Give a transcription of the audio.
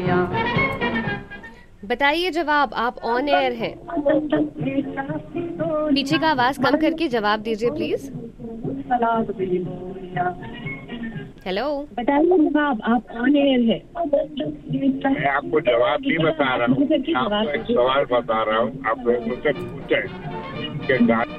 बताइए जवाब, आप ऑन एयर हैं। पीछे का आवाज कम करके जवाब दीजिए प्लीज। हेलो, बताइए जवाब, आप ऑन एयर है। मैं आपको जवाब नहीं बता रहा हूँ, आपको एक सवाल बता रहा हूँ। आप मुझसे पूछे कि